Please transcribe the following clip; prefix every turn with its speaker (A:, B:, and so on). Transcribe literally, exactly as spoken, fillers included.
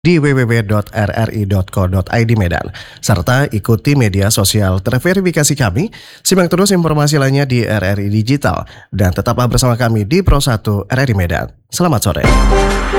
A: di w w w titik r r i titik co titik i d Medan. Serta ikuti media sosial terverifikasi kami, simak terus informasi lainnya di R R I Digital, dan tetaplah bersama kami di Pro satu R R I Medan. Selamat sore.